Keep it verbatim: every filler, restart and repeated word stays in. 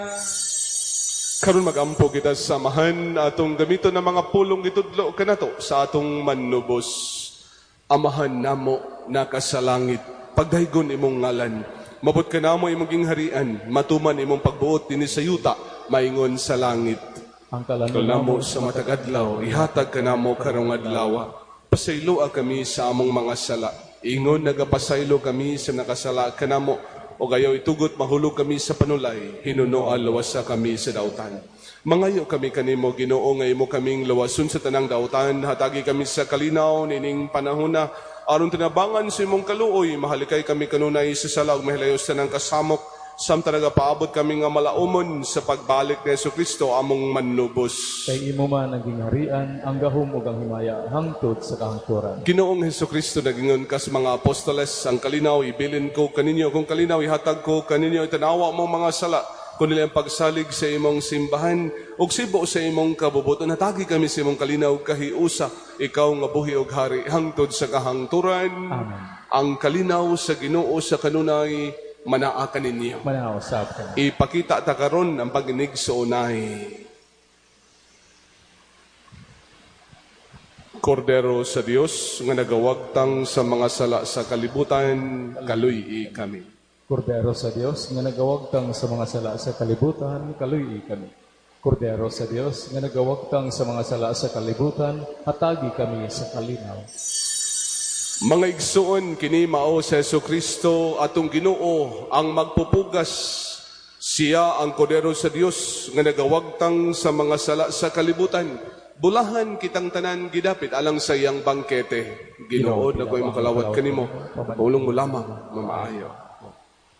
Karon magampo kita sa samahan atong gamito na mga pulong itudlo kanato sa atong manubos. Amahan namo nakasalangit, pagdaygon imong ngalan. Mabot ka namo imong gingharian, matuman imong pagbuot dinhi sa yuta, maingon sa langit. Ang Kal namo sa matag adlaw, ihatag ka namo karong adlaw. Pasaylo kami sa among mga sala. Ingon nagapasaylo kami sa nakasala kanamo. O gayaw itugot mahulog kami sa panulay, hinunoa lawasa kami sa dautan. Mangayo kami kanimo Ginoo nga imo kaming lawason sa tanang dautan, hatagi kami sa kalinaw nining panahona, aron tinabangan sa imong kaluoy, mahalikay kami kanunay sa sala ug mahilayos tanang kasamok, samtang nagapaabot kami nga malaumon sa pagbalik ni Jesucristo among manlubos. Kay imo man naging harian, ang gahom ug ang himaya hangtod sa kahangturan. Ginoong Jesucristo nagingon ka sa mga apostoles, ang kalinaw ibilin ko kaninyo, kung kalinaw ihatag ko kaninyo, itanawa mong mga sala, kung nila ang pagsalig sa imong simbahan, ug sibo sa imong kabubuton, natagi kami sa imong kalinaw kahiusa, ikaw nga buhi ug hari hangtod sa kahangturan. Amen. Ang kalinaw sa Ginoo sa kanunay, manaa kaninyo. Manausap ka. Ipakita ta karon ang pagginig sa unay. Kordero sa Dios nga nagawagtang sa mga sala sa kalibutan, kaluy kami. Kordero sa Dios nga nagawagtang sa mga sala sa kalibutan, kaluy kami. Kordero sa Dios nga nagawagtang sa mga sala sa kalibutan, hatagi kami sa kalinaw. Mga igsuon, kini mao sa Jesucristo atong Ginoo ang magpupugas. Siya ang Kordero sa Dios nga nagawagtang sa mga sala sa kalibutan. Bulahan kitang tanan gidapit alang sa iyang bangkete. Ginoo, nakoy makalawat kanimo. Paulong mo lamang, mamaayo.